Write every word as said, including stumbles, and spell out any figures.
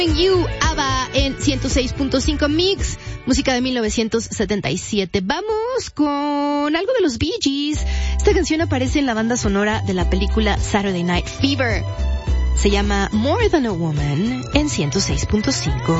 You, ABBA en ciento seis punto cinco Mix, música de mil novecientos setenta y siete. Vamos con algo de los Bee Gees. Esta canción aparece en la banda sonora de la película Saturday Night Fever. Se llama More Than a Woman en ciento seis punto cinco.